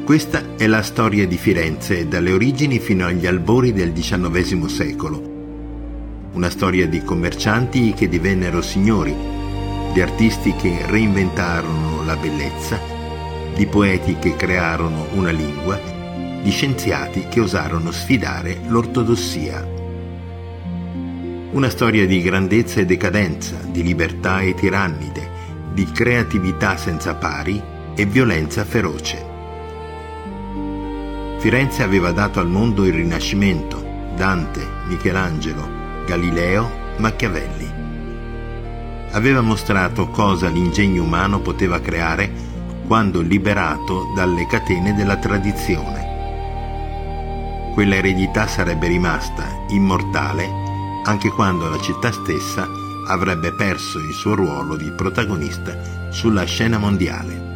Questa è la storia di Firenze, dalle origini fino agli albori del XIX secolo. Una storia di commercianti che divennero signori, di artisti che reinventarono la bellezza, di poeti che crearono una lingua, di scienziati che osarono sfidare l'ortodossia. Una storia di grandezza e decadenza, di libertà e tirannide, di creatività senza pari e violenza feroce. Firenze aveva dato al mondo il Rinascimento, Dante, Michelangelo, Galileo, Machiavelli. Aveva mostrato cosa l'ingegno umano poteva creare quando liberato dalle catene della tradizione. Quella eredità sarebbe rimasta immortale anche quando la città stessa avrebbe perso il suo ruolo di protagonista sulla scena mondiale.